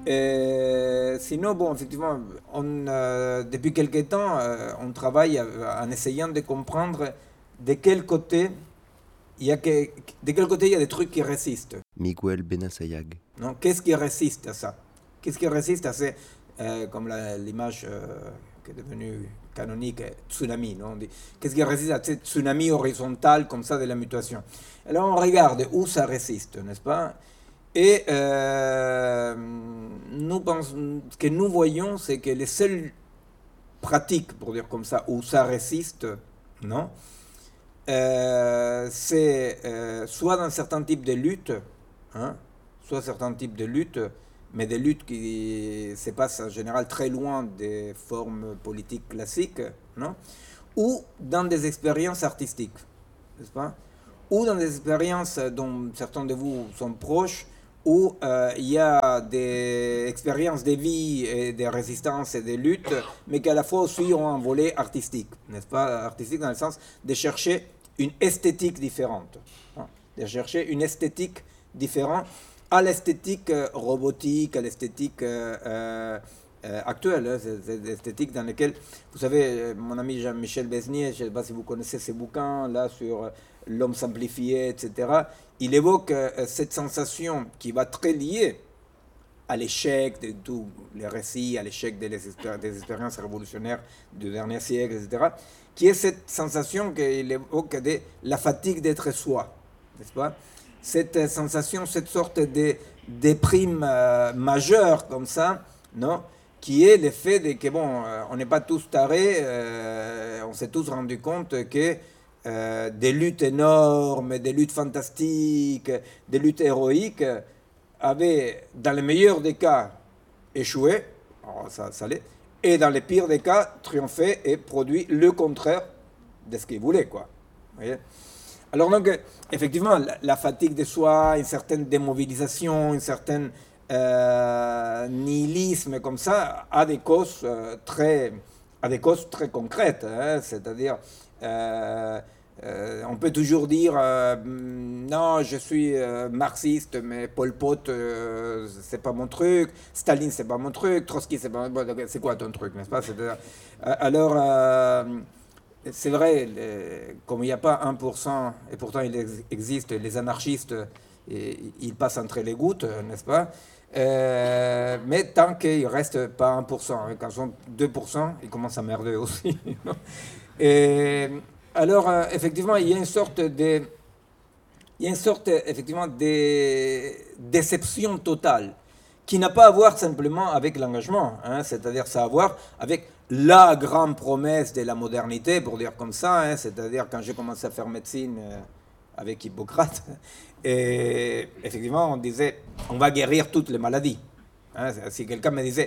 Sinon, bon, effectivement, depuis quelque temps, on travaille en essayant de comprendre de quel côté de quel côté il y a des trucs qui résistent. Miguel Benassayag. Non? Qu'est-ce qui résiste à ça? Qu'est-ce qui résiste à ces, comme l'image qui est devenue canonique, tsunami, non? On dit, qu'est-ce qui résiste à ces tsunamis horizontales comme ça de la mutation? Alors on regarde où ça résiste, n'est-ce pas? Et ce que nous voyons, c'est que les seules pratiques, pour dire comme ça, où ça résiste, non? C'est soit dans certains types de luttes, hein, soit certains types de luttes, mais des luttes qui se passent en général très loin des formes politiques classiques, non? Ou dans des expériences artistiques, n'est-ce pas? Ou dans des expériences dont certains de vous sont proches, où il y a des expériences de vie et de résistance et de lutte, mais qui à la fois aussi ont un volet artistique, n'est-ce pas? Artistique dans le sens de chercher une esthétique différente, hein, de chercher une esthétique différente à l'esthétique robotique, à l'esthétique actuelle, hein, c'est l'esthétique dans laquelle, vous savez, mon ami Jean-Michel Besnier, je ne sais pas si vous connaissez ses bouquins là sur l'homme simplifié, etc. Il évoque cette sensation qui va très liée à l'échec de tous les récits, à l'échec des expériences révolutionnaires du dernier siècle, etc., qui est cette sensation qu'il évoque de la fatigue d'être soi, n'est-ce pas? Cette sensation, cette sorte de déprime majeure comme ça, non? Qui est le fait de que, bon, on n'est pas tous tarés, on s'est tous rendu compte que des luttes énormes, des luttes fantastiques, des luttes héroïques avaient, dans le meilleur des cas, échoué, alors ça l'est, et dans le pire des cas, triomphé et produit le contraire de ce qu'ils voulaient, quoi. Vous voyez? Alors donc, effectivement, la fatigue de soi, une certaine démobilisation, une certaine nihilisme comme ça, a des causes très concrètes, hein, c'est-à-dire on peut toujours dire non, je suis marxiste, mais Pol Pot, c'est pas mon truc, Staline, c'est pas mon truc, Trotsky, c'est pas mon truc. C'est quoi ton truc, n'est-ce pas? Alors, c'est vrai, comme il n'y a pas 1%, et pourtant il existe les anarchistes, et ils passent entre les gouttes, n'est-ce pas? Mais tant qu'il ne reste pas 1%, hein, quand ils sont 2%, ils commencent à merder aussi. Et, alors, effectivement, il y a une sorte effectivement, de déception totale qui n'a pas à voir simplement avec l'engagement, hein, c'est-à-dire ça a à voir avec la grande promesse de la modernité, pour dire comme ça, hein, c'est-à-dire quand j'ai commencé à faire médecine avec Hippocrate, et effectivement on disait on va guérir toutes les maladies. Hein, si quelqu'un me disait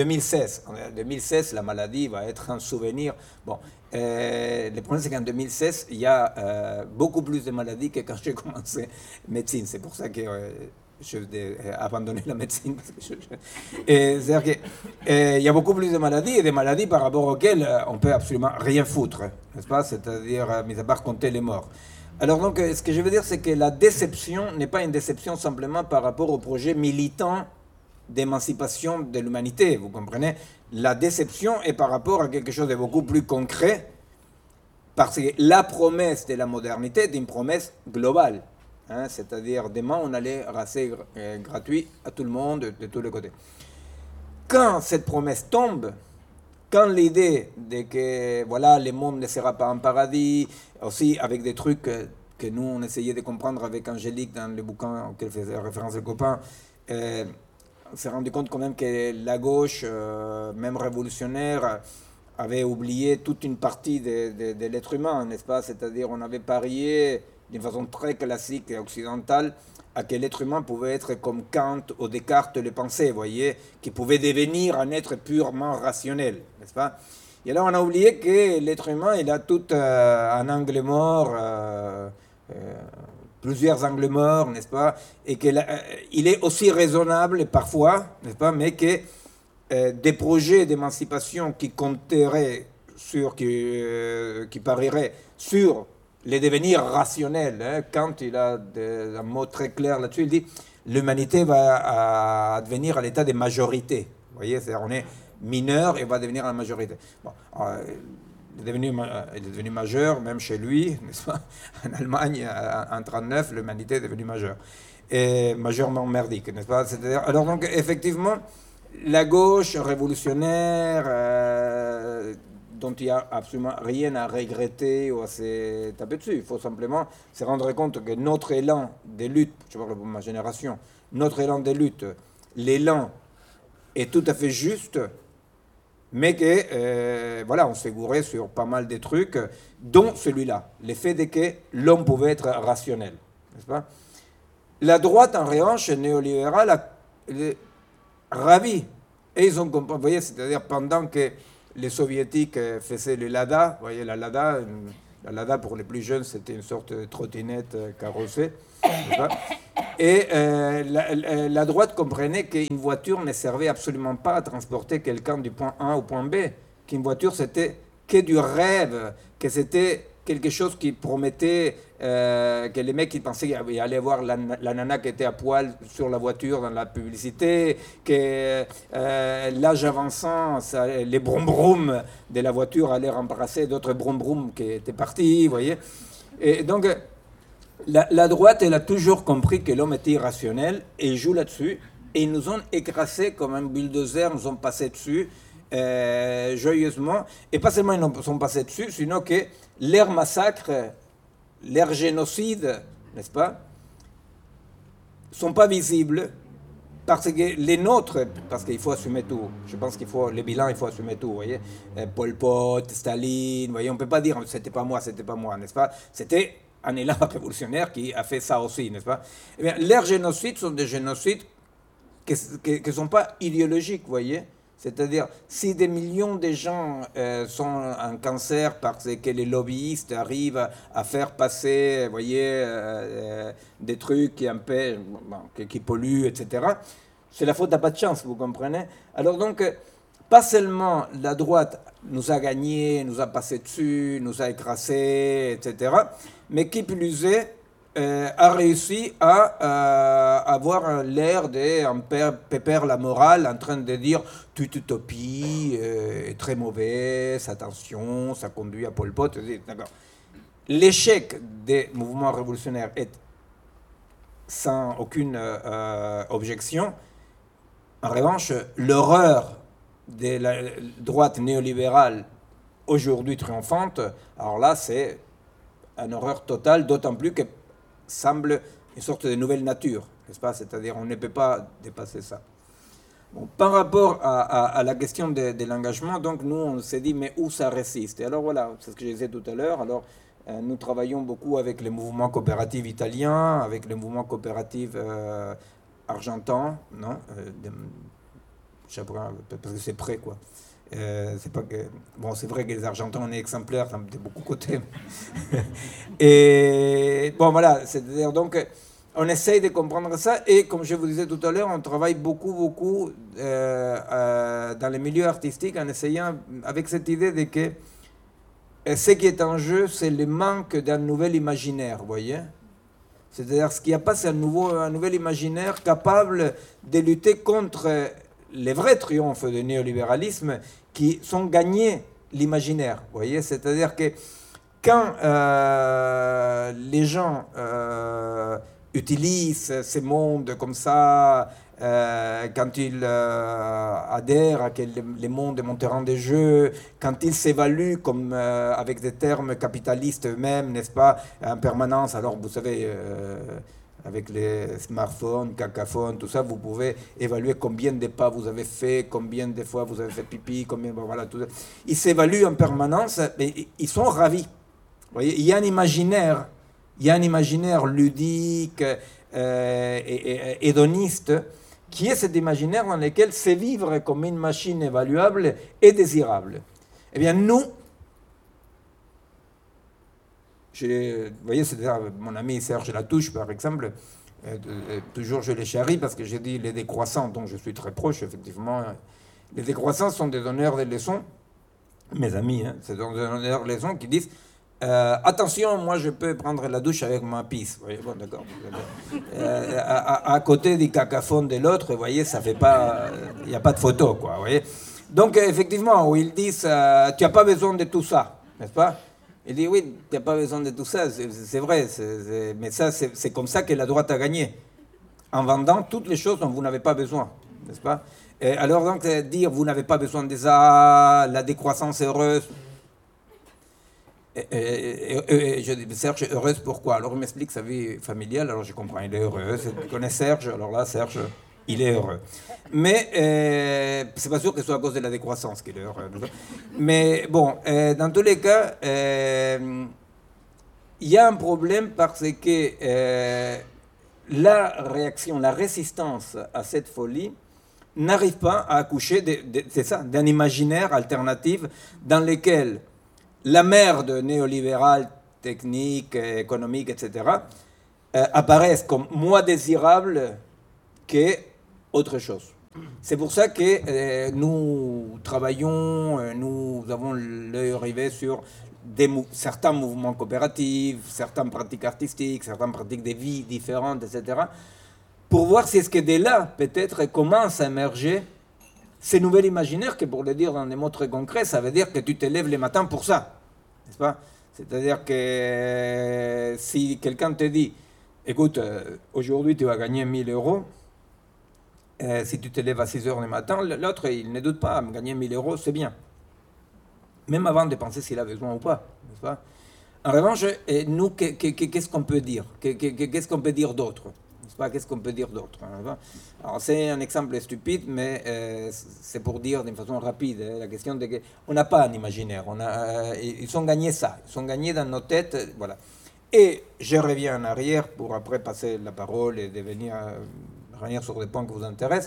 2016, la maladie va être un souvenir. Bon, le problème c'est qu'en 2016, il y a beaucoup plus de maladies que quand j'ai commencé médecine. C'est pour ça que j'ai abandonné la médecine. C'est-à-dire qu'il y a beaucoup plus de maladies et des maladies par rapport auxquelles on peut absolument rien foutre, n'est-ce pas? C'est-à-dire, mis à part compter les morts. Alors donc, ce que je veux dire, c'est que la déception n'est pas une déception simplement par rapport au projet militant d'émancipation de l'humanité, vous comprenez? La déception est par rapport à quelque chose de beaucoup plus concret, parce que la promesse de la modernité est une promesse globale, hein, c'est-à-dire demain on allait raser gratuit à tout le monde, de tous les côtés. Quand cette promesse tombe, quand l'idée de que voilà, le monde ne sera pas un paradis, aussi avec des trucs que nous on essayait de comprendre avec Angélique dans le bouquin auquel faisait référence le copain, on s'est rendu compte quand même que la gauche, même révolutionnaire, avait oublié toute une partie de l'être humain, n'est-ce pas? C'est-à-dire on avait parié d'une façon très classique et occidentale à que l'être humain pouvait être comme Kant ou Descartes le pensait, vous voyez, qu'il pouvait devenir un être purement rationnel, n'est-ce pas? Et là on a oublié que l'être humain, il a tout un angle mort, plusieurs angles morts, n'est-ce pas? Et qu'il est aussi raisonnable parfois, n'est-ce pas? Mais que des projets d'émancipation qui compteraient sur, qui parieraient sur les devenirs rationnels, hein, Kant, il a un mot très clair là-dessus, il dit l'humanité va devenir à l'état de majorité. Vous voyez, c'est-à-dire on est mineur et va devenir la majorité. Bon, il est devenu majeur, même chez lui, n'est-ce pas? En Allemagne, en 1939, l'humanité est devenue majeure. Et majeurement merdique, n'est-ce pas? C'est-à-dire, alors donc, effectivement, la gauche révolutionnaire, dont il n'y a absolument rien à regretter ou à se taper dessus, il faut simplement se rendre compte que notre élan de lutte, je parle pour ma génération, notre élan de lutte, l'élan est tout à fait juste, mais que, voilà, on s'est gouré sur pas mal de trucs, dont celui-là, l'effet de que l'homme pouvait être rationnel, n'est-ce pas? La droite, en revanche, néolibérale, est ravie. Et ils ont compris, vous voyez, c'est-à-dire pendant que les soviétiques faisaient le Lada, vous voyez, la Lada pour les plus jeunes, c'était une sorte de trottinette carrossée, n'est-ce pas? Et la droite comprenait qu'une voiture ne servait absolument pas à transporter quelqu'un du point A au point B, qu'une voiture c'était que du rêve, que c'était quelque chose qui promettait que les mecs qui pensaient qu'ils allaient voir la nana qui était à poil sur la voiture dans la publicité, que l'âge avançant, les broum-broum de la voiture allaient remplacer d'autres broum-broum qui étaient partis, vous voyez. Et donc la droite, elle a toujours compris que l'homme était irrationnel et joue là-dessus. Et ils nous ont écrasés comme un bulldozer, nous ont passé dessus joyeusement. Et pas seulement ils nous sont passés dessus, sinon que leur massacre, leur génocide, n'est-ce pas, sont pas visibles parce que les nôtres, parce qu'il faut assumer tout. Je pense qu'il faut, les bilans, il faut assumer tout, vous voyez. Pol Pot, Staline, vous voyez, on peut pas dire c'était pas moi, n'est-ce pas. C'était un élan révolutionnaire qui a fait ça aussi, n'est-ce pas? Eh bien, leurs génocides sont des génocides qui ne sont pas idéologiques, vous voyez. C'est-à-dire, si des millions de gens sont en cancer parce que les lobbyistes arrivent à faire passer, vous voyez, des trucs qui empêchent, qui polluent, etc., c'est la faute à pas de chance, vous comprenez? Alors donc, pas seulement la droite nous a gagné, nous a passé dessus, nous a écrasé, etc., mais qui plus est, a réussi à avoir l'air d'un pépère la morale en train de dire toute utopie est très mauvaise, attention, ça conduit à Pol Pot. D'accord. L'échec des mouvements révolutionnaires est sans aucune objection. En revanche, l'horreur de la droite néolibérale aujourd'hui triomphante, alors là, c'est une horreur totale, d'autant plus que semble une sorte de nouvelle nature, n'est-ce pas? C'est-à-dire on ne peut pas dépasser ça. Bon, par rapport à la question de l'engagement, donc nous on s'est dit mais où ça résiste? Et alors voilà, c'est ce que je disais tout à l'heure. Alors nous travaillons beaucoup avec les mouvements coopératifs italiens, avec les mouvements coopératifs argentins, non? Parce que c'est prêt quoi. C'est pas que bon, c'est vrai que les Argentins on est exemplaires de beaucoup de côtés. Et bon voilà, c'est-à-dire donc on essaye de comprendre ça et comme je vous disais tout à l'heure, on travaille beaucoup dans les milieux artistiques en essayant avec cette idée de que ce qui est en jeu, c'est le manque d'un nouvel imaginaire, vous voyez. C'est-à-dire ce qu'il n'y a pas, c'est un nouvel imaginaire capable de lutter contre les vrais triomphes du néolibéralisme qui sont gagnés l'imaginaire. Vous voyez, c'est-à-dire que quand les gens utilisent ces mondes comme ça, quand ils adhèrent à que les mondes est mon terrain de jeu, quand ils s'évaluent comme avec des termes capitalistes eux-mêmes, n'est-ce pas, en permanence. Alors vous savez, avec les smartphones, cacaphones, tout ça, vous pouvez évaluer combien de pas vous avez fait, combien de fois vous avez fait pipi, combien, voilà, tout ça. Ils s'évaluent en permanence, mais ils sont ravis. Vous voyez, il y a un imaginaire ludique et hédoniste qui est cet imaginaire dans lequel c'est vivre comme une machine évaluable et désirable. Eh bien, nous, vous voyez, c'est mon ami Serge Latouche, par exemple, toujours je les charrie parce que j'ai dit les décroissants, dont je suis très proche, effectivement. Les décroissants sont des donneurs de leçons, mes amis, hein, c'est des donneurs de leçons qui disent Attention, moi je peux prendre la douche avec ma pisse. Vous voyez, bon, d'accord. À côté du cacaphone de l'autre, vous voyez, ça fait pas. Il n'y a pas de photo, quoi. Vous voyez. Donc, effectivement, où ils disent tu n'as pas besoin de tout ça, n'est-ce pas? Il dit oui, tu n'as pas besoin de tout ça, c'est vrai, mais ça, c'est comme ça que la droite a gagné. En vendant toutes les choses dont vous n'avez pas besoin, n'est-ce pas? Et alors, donc, dire vous n'avez pas besoin de ça, la décroissance est heureuse. Et je dis, Serge, heureuse pourquoi? Alors il m'explique sa vie familiale, alors je comprends, il est heureux. Je connais Serge, alors là, Serge, il est heureux. Mais c'est pas sûr que ce soit à cause de la décroissance qu'il est heureux. Mais bon, dans tous les cas, il y a un problème parce que la réaction, la résistance à cette folie n'arrive pas à accoucher c'est ça, d'un imaginaire alternatif dans lequel la merde néolibérale, technique, économique, etc., apparaissent comme moins désirables qu'autre chose. C'est pour ça que nous travaillons, nous avons l'œil rivé sur certains mouvements coopératifs, certaines pratiques artistiques, certaines pratiques de vie différentes, etc., pour voir si est-ce que dès là, peut-être, commence à émerger ces nouvel imaginaire que, pour le dire dans des mots très concrets, ça veut dire que tu te lèves le matin pour ça, n'est-ce pas? C'est-à-dire que si quelqu'un te dit, écoute, aujourd'hui tu vas gagner 1000 euros, si tu te lèves à 6 heures du matin, l'autre, il ne doute pas, gagner 1000 euros, c'est bien. Même avant de penser s'il a besoin ou pas, n'est-ce pas? En revanche, nous, qu'est-ce qu'on peut dire? Qu'est-ce qu'on peut dire d'autre? Qu'est-ce qu'on peut dire d'autre? Alors, c'est un exemple stupide, mais c'est pour dire d'une façon rapide la question de qu'on n'a pas un imaginaire. Ils ont gagné ça. Ils ont gagné dans nos têtes. Voilà. Et je reviens en arrière pour après passer la parole et revenir sur des points qui vous intéressent.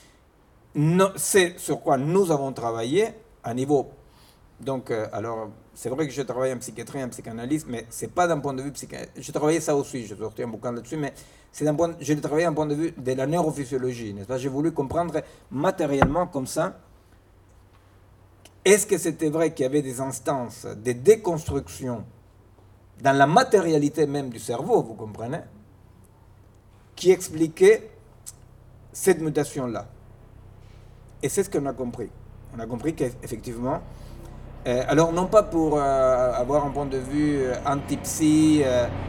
C'est sur quoi nous avons travaillé à niveau. Donc, alors, c'est vrai que je travaille en psychiatrie, en psychanalyse, mais ce n'est pas d'un point de vue psychanalyse. Je travaillais ça aussi, j'ai sorti un bouquin là-dessus, mais je l'ai travaillé d'un point de vue de la neurophysiologie. N'est-ce pas? J'ai voulu comprendre matériellement comme ça, est-ce que c'était vrai qu'il y avait des instances de déconstruction dans la matérialité même du cerveau, vous comprenez, qui expliquaient cette mutation-là. Et c'est ce qu'on a compris. On a compris qu'effectivement, alors non pas pour avoir un point de vue anti-psy,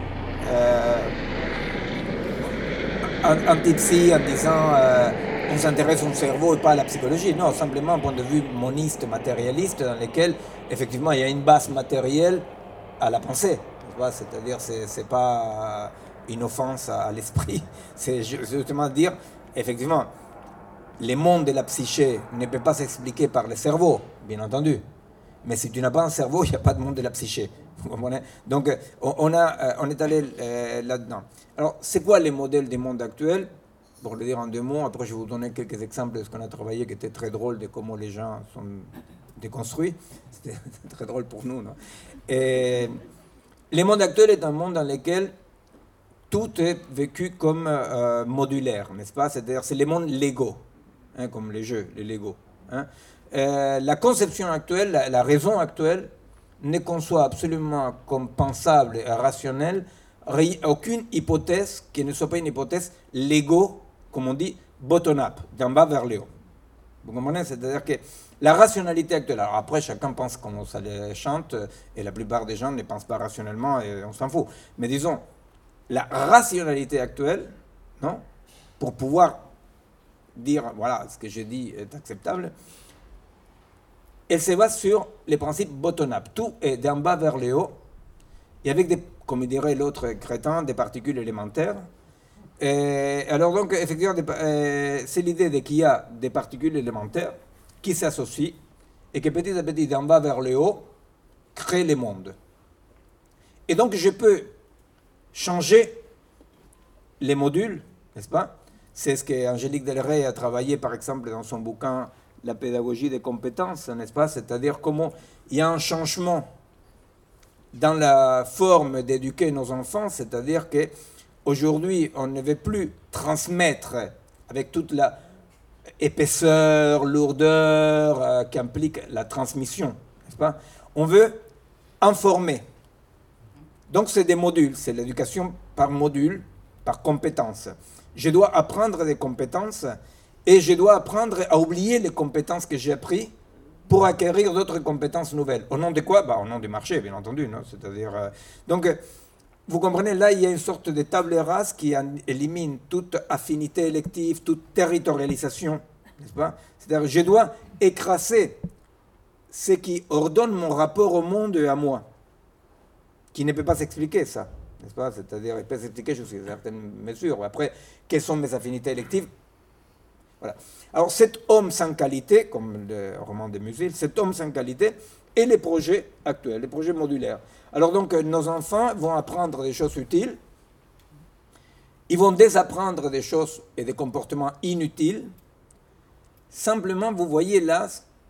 en disant on s'intéresse au cerveau et pas à la psychologie, non, simplement un point de vue moniste, matérialiste, dans lequel effectivement il y a une base matérielle à la pensée. C'est-à-dire c'est pas une offense à l'esprit, c'est justement dire effectivement le monde de la psyché ne peut pas s'expliquer par le cerveau, bien entendu. Mais si tu n'as pas un cerveau, il n'y a pas de monde de la psyché. Vous comprenez? Donc, on est allé là-dedans. Alors, c'est quoi les modèles des mondes actuels? Pour le dire en 2 mots, après je vais vous donner quelques exemples de ce qu'on a travaillé qui était très drôle, de comment les gens sont déconstruits. C'était très drôle pour nous, non? Et les mondes actuels est un monde dans lequel tout est vécu comme modulaire, n'est-ce pas? C'est-à-dire, c'est les mondes Lego, hein, comme les jeux, les Lego. Hein? La conception actuelle, la raison actuelle, ne conçoit absolument comme pensable et rationnelle aucune hypothèse qui ne soit pas une hypothèse Lego, comme on dit, bottom-up, d'en bas vers le haut. Vous comprenez? C'est-à-dire que la rationalité actuelle, alors après chacun pense comme ça les chante, et la plupart des gens ne pensent pas rationnellement et on s'en fout. Mais disons, la rationalité actuelle, non, pour pouvoir dire, voilà, ce que je dis est acceptable, elle se base sur les principes bottom-up. Tout est d'en bas vers le haut, et avec, comme dirait l'autre crétin, des particules élémentaires. Et alors donc, effectivement, c'est l'idée qu'il y a des particules élémentaires qui s'associent et que petit à petit, d'en bas vers le haut, créent les mondes. Et donc, je peux changer les modules, n'est-ce pas? C'est ce qu'Angélique Delray a travaillé, par exemple, dans son bouquin La pédagogie des compétences, n'est-ce pas? C'est-à-dire comment il y a un changement dans la forme d'éduquer nos enfants, c'est-à-dire qu'aujourd'hui, on ne veut plus transmettre avec toute la épaisseur, lourdeur qu'implique la transmission, n'est-ce pas? On veut informer. Donc c'est des modules, c'est l'éducation par module, par compétence. Je dois apprendre des compétences et je dois apprendre à oublier les compétences que j'ai apprises pour acquérir d'autres compétences nouvelles. Au nom de quoi? Au nom du marché, bien entendu. C'est-à-dire, donc, vous comprenez, là, il y a une sorte de table rase qui élimine toute affinité élective, toute territorialisation, n'est-ce pas? C'est-à-dire, je dois écraser ce qui ordonne mon rapport au monde et à moi, qui ne peut pas s'expliquer, ça, n'est-ce pas? C'est-à-dire, il peut s'expliquer jusqu'à une certaine mesure. Après, quelles sont mes affinités électives? Voilà. Alors, cet homme sans qualité, comme le roman de Musil, cet homme sans qualité et les projets actuels, les projets modulaires. Alors donc, nos enfants vont apprendre des choses utiles, ils vont désapprendre des choses et des comportements inutiles. Simplement, vous voyez là,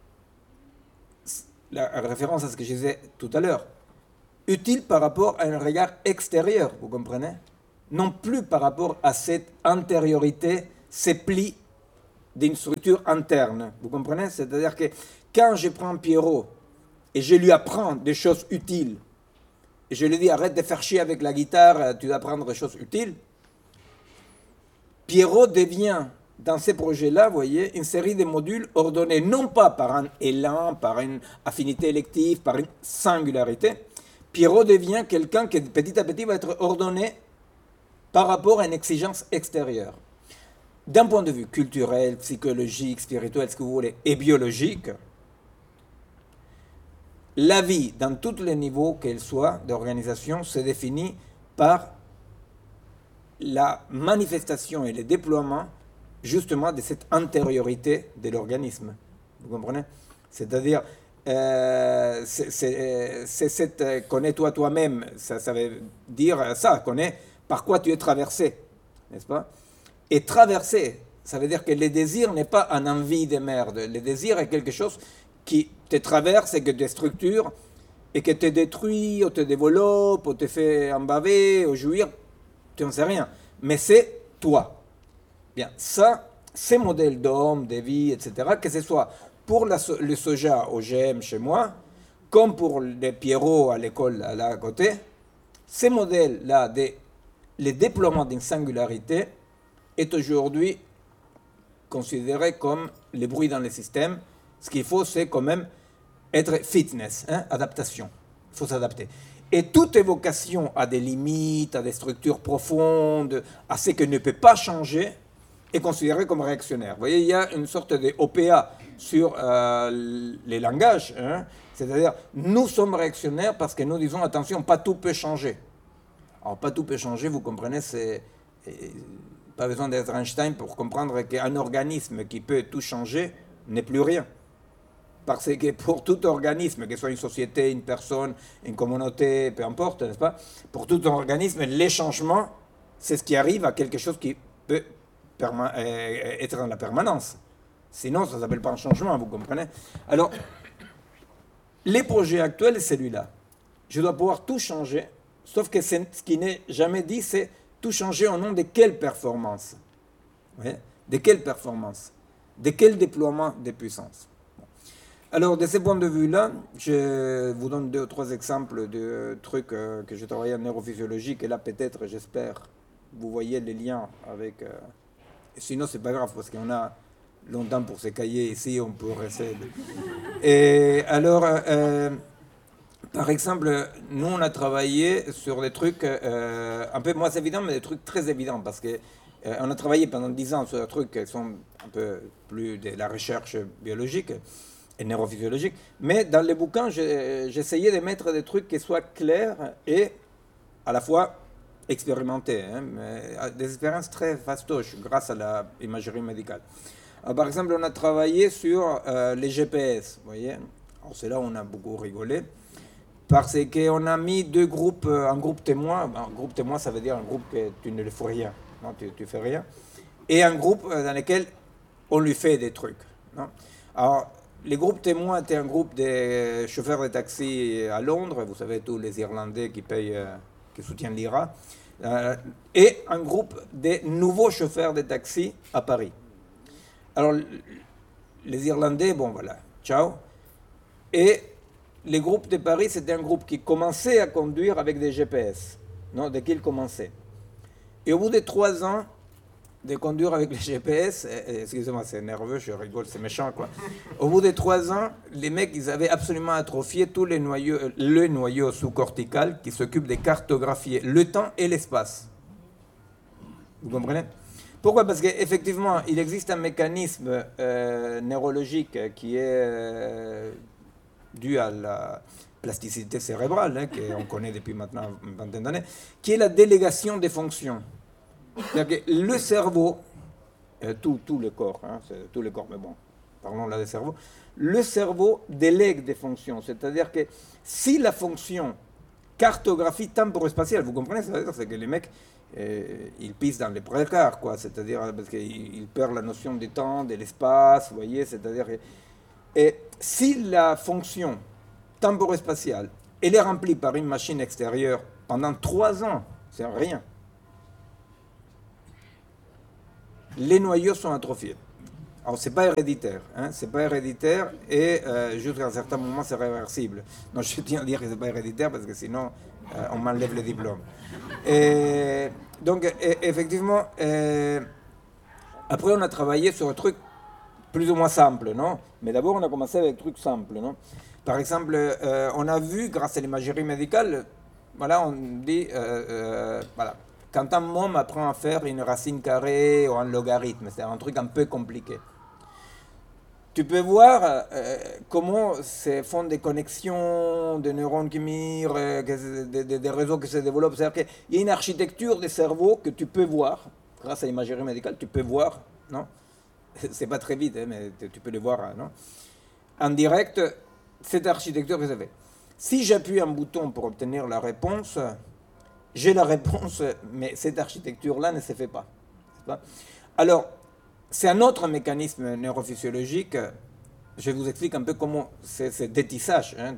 la référence à ce que je disais tout à l'heure, utile par rapport à un regard extérieur, vous comprenez? Non plus par rapport à cette antériorité, ces plis d'une structure interne, vous comprenez? C'est-à-dire que quand je prends Pierrot et je lui apprends des choses utiles, et je lui dis arrête de faire chier avec la guitare, tu dois apprendre des choses utiles, Pierrot devient, dans ces projets-là, vous voyez, une série de modules ordonnés non pas par un élan, par une affinité élective, par une singularité. Pierrot devient quelqu'un qui petit à petit va être ordonné par rapport à une exigence extérieure. D'un point de vue culturel, psychologique, spirituel, ce que vous voulez, et biologique, la vie, dans tous les niveaux qu'elle soit d'organisation, se définit par la manifestation et le déploiement justement de cette antériorité de l'organisme. Vous comprenez? C'est-à-dire, c'est cette connais-toi toi-même, ça veut dire ça, connais par quoi tu es traversé, n'est-ce pas? Et traverser, ça veut dire que le désir n'est pas une envie de merde. Le désir est quelque chose qui te traverse et que te structure et que te détruit, ou te développe, ou te fait embaver, ou jouir, tu n'en sais rien. Mais c'est toi. Bien, ça, ces modèles d'hommes, de vie, etc., que ce soit pour le soja au GM chez moi, comme pour les Pierrot à l'école là à côté, ces modèles-là, le déploiement d'une singularité, est aujourd'hui considéré comme les bruits dans le système. Ce qu'il faut, c'est quand même être fitness, adaptation. Il faut s'adapter. Et toute évocation à des limites, à des structures profondes, à ce qui ne peut pas changer, est considérée comme réactionnaire. Vous voyez, il y a une sorte de OPA sur les langages. C'est-à-dire, nous sommes réactionnaires parce que nous disons, attention, pas tout peut changer. Alors, pas tout peut changer, vous comprenez, c'est... Pas besoin d'être Einstein pour comprendre qu'un organisme qui peut tout changer n'est plus rien. Parce que pour tout organisme, que ce soit une société, une personne, une communauté, peu importe, n'est-ce pas? Pour tout organisme, les changements, c'est ce qui arrive à quelque chose qui peut être dans la permanence. Sinon, ça ne s'appelle pas un changement, vous comprenez? Alors, les projets actuels, c'est celui-là. Je dois pouvoir tout changer, sauf que ce qui n'est jamais dit, c'est tout changer au nom de quelle performance? Oui. De quelle performance? De quel déploiement de puissance? Alors, de ce point de vue-là, je vous donne 2 ou 3 exemples de trucs que j'ai travaillé en neurophysiologie, et là, peut-être, j'espère, vous voyez les liens avec... sinon, c'est pas grave, parce qu'on a longtemps pour se cahiers ici, on peut rester... Et alors... par exemple, nous, on a travaillé sur des trucs un peu moins évidents, mais des trucs très évidents, parce qu'on a travaillé pendant 10 ans sur des trucs qui sont un peu plus de la recherche biologique et neurophysiologique. Mais dans les bouquins, j'essayais de mettre des trucs qui soient clairs et à la fois expérimentés, mais des expériences très fastoches grâce à l'imagerie médicale. Alors, par exemple, on a travaillé sur les GPS, vous voyez. Alors, c'est là où on a beaucoup rigolé. Parce qu'on a mis 2 groupes, un groupe témoin. Un groupe témoin, ça veut dire un groupe que tu ne le fais rien. Non, tu fais rien. Et un groupe dans lequel on lui fait des trucs. Non. Alors, les groupes témoins étaient un groupe de chauffeurs de taxi à Londres. Vous savez, tous les Irlandais qui payent, qui soutiennent l'IRA. Et un groupe de nouveaux chauffeurs de taxi à Paris. Alors, les Irlandais, bon, voilà, ciao. Et les groupes de Paris, c'était un groupe qui commençait à conduire avec des GPS, non, dès qu'il commençait. Et au bout de 3 ans de conduire avec les GPS, excusez-moi, c'est nerveux, je rigole, c'est méchant, quoi. Au bout de 3 ans, les mecs, ils avaient absolument atrophié tous les noyaux, le noyau sous-cortical qui s'occupe de cartographier le temps et l'espace. Vous comprenez? Pourquoi? Parce qu'effectivement, il existe un mécanisme neurologique qui est dû à la plasticité cérébrale, hein, qu'on connaît depuis maintenant une vingtaine d'années, qui est la délégation des fonctions. C'est-à-dire que le cerveau, tout le corps, hein, tout le corps, mais bon, parlons là des cerveaux, le cerveau délègue des fonctions. C'est-à-dire que si la fonction cartographie temporo-spatiale, vous comprenez, c'est que les mecs, ils pissent dans les précaires, quoi, c'est-à-dire parce qu'ils perdent la notion du temps, de l'espace, vous voyez, c'est-à-dire que, et si la fonction temporo-spatiale, elle est remplie par une machine extérieure pendant 3 ans, c'est rien. Les noyaux sont atrophiés. Alors, c'est pas héréditaire, hein, c'est pas héréditaire et jusqu'à un certain moment, c'est réversible. Non, je tiens à dire que c'est pas héréditaire parce que sinon, on m'enlève le diplôme. Et donc, effectivement, après, on a travaillé sur un truc plus ou moins simple, non? Mais d'abord, on a commencé avec des trucs simples, non? Par exemple, on a vu, grâce à l'imagerie médicale, voilà, on dit, voilà, quand un môme apprend à faire une racine carrée ou un logarithme, c'est un truc un peu compliqué. Tu peux voir comment se font des connexions de neurones qui mirent, des réseaux qui se développent. C'est-à-dire qu'il y a une architecture des cerveaux que tu peux voir, grâce à l'imagerie médicale, tu peux voir, non? C'est pas très vite, hein, mais tu peux le voir, non? En direct, cette architecture que ça fait. Si j'appuie un bouton pour obtenir la réponse, j'ai la réponse, mais cette architecture-là ne se fait pas. Alors, c'est un autre mécanisme neurophysiologique. Je vous explique un peu comment c'est ce détissage, hein,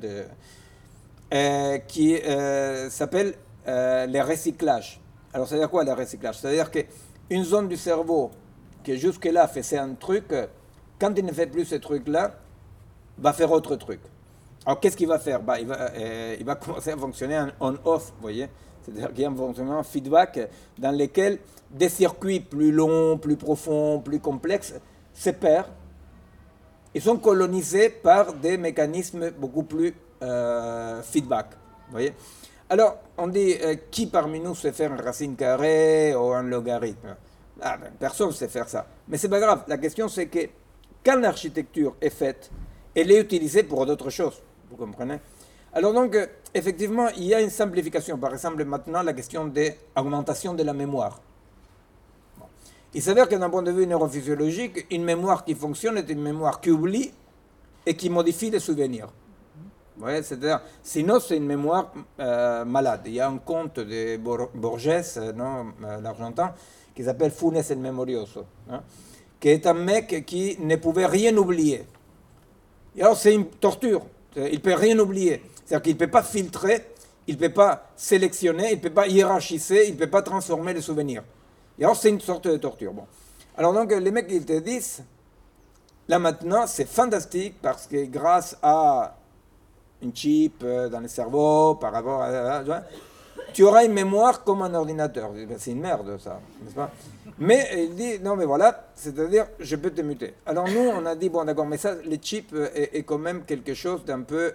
qui s'appelle le recyclage. Alors, c'est-à-dire quoi le recyclage? C'est-à-dire qu'une zone du cerveau qui jusque-là faisait un truc, quand il ne fait plus ce truc-là, va faire autre truc. Alors, qu'est-ce qu'il va faire? Il va commencer à fonctionner en on-off, vous voyez? C'est-à-dire qu'il y a un fonctionnement feedback dans lequel des circuits plus longs, plus profonds, plus complexes se perdent. Ils sont colonisés par des mécanismes beaucoup plus feedback. Vous voyez? Alors, on dit, qui parmi nous sait faire une racine carrée ou un logarithme? Personne ne sait faire ça. Mais c'est pas grave. La question, c'est que quand l'architecture est faite, elle est utilisée pour d'autres choses. Vous comprenez? Alors donc, effectivement, il y a une simplification. Par exemple, maintenant, la question de l'augmentation de la mémoire. Bon. Il s'avère que d'un point de vue neurophysiologique, une mémoire qui fonctionne est une mémoire qui oublie et qui modifie les souvenirs. Vous voyez, c'est-à-dire, sinon, c'est une mémoire malade. Il y a un conte de Borges, l'Argentin, qui s'appelle Funes el Memorioso, hein, qui est un mec qui ne pouvait rien oublier. Et alors, c'est une torture. Il ne peut rien oublier. C'est-à-dire qu'il ne peut pas filtrer, il ne peut pas sélectionner, il ne peut pas hiérarchiser, il ne peut pas transformer les souvenirs. Et alors, c'est une sorte de torture. Bon. Alors, donc, les mecs, ils te disent, là maintenant, c'est fantastique parce que grâce à une chip dans le cerveau, par rapport à tu auras une mémoire comme un ordinateur. C'est une merde, ça, n'est-ce pas? Mais il dit, non, mais voilà, c'est-à-dire, je peux te muter. Alors nous, on a dit, bon, d'accord, mais ça, les chips est quand même quelque chose d'un peu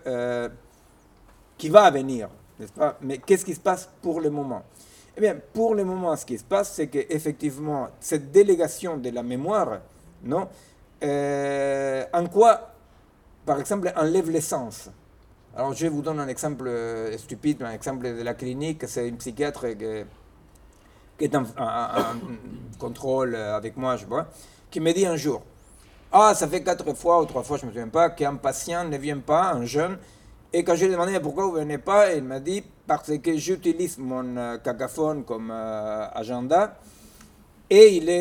qui va venir, n'est-ce pas? Mais qu'est-ce qui se passe pour le moment? Eh bien, pour le moment, ce qui se passe, c'est qu'effectivement, cette délégation de la mémoire, non, en quoi, par exemple, enlève l'essence? Alors, je vous donne un exemple stupide, un exemple de la clinique. C'est une psychiatre qui est en contrôle avec moi, je vois, qui me dit un jour, ah, ça fait 4 fois ou 3 fois, je ne me souviens pas, qu'un patient ne vient pas, un jeune, et quand je lui ai demandé pourquoi vous ne venez pas, il m'a dit, parce que j'utilise mon cacaphone comme agenda, et il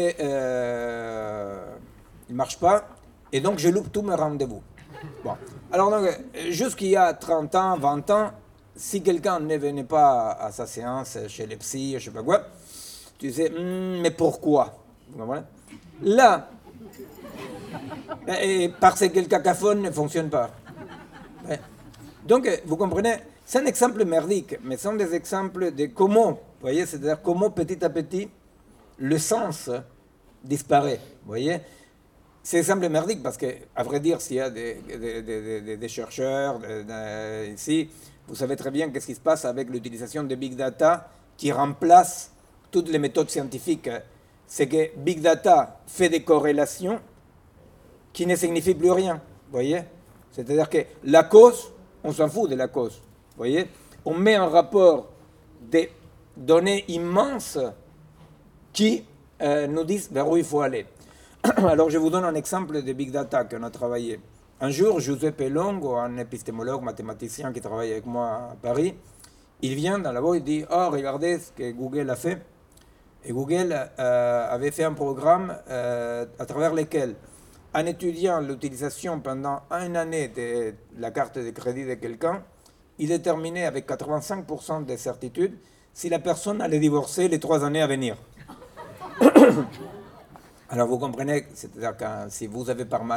ne marche pas, et donc je loupe tous mes rendez-vous. Bon. Alors, donc, jusqu'il y a 30 ans, 20 ans, si quelqu'un ne venait pas à sa séance chez les psys, je ne sais pas quoi, tu disais, mais pourquoi? Vous comprenez? Là, parce que le cacaphone ne fonctionne pas. Ouais. Donc, vous comprenez, c'est un exemple merdique, mais ce sont des exemples de comment, vous voyez, c'est-à-dire comment petit à petit, le sens disparaît, vous voyez. C'est exemple merdique parce que, à vrai dire, s'il y a des chercheurs ici, vous savez très bien qu'est-ce qui se passe avec l'utilisation de Big Data qui remplace toutes les méthodes scientifiques. C'est que Big Data fait des corrélations qui ne signifient plus rien, vous voyez. C'est-à-dire que la cause, on s'en fout de la cause, vous voyez. On met en rapport des données immenses qui nous disent vers où il faut aller. Alors, je vous donne un exemple de Big Data qu'on a travaillé. Un jour, Giuseppe Longo, un épistémologue mathématicien qui travaille avec moi à Paris, il vient dans la voie et dit « Oh, regardez ce que Google a fait ». Et Google avait fait un programme à travers lequel, en étudiant l'utilisation pendant une année de la carte de crédit de quelqu'un, il déterminait avec 85% de certitude si la personne allait divorcer les 3 années à venir. Alors vous comprenez, c'est-à-dire que si vous avez par mal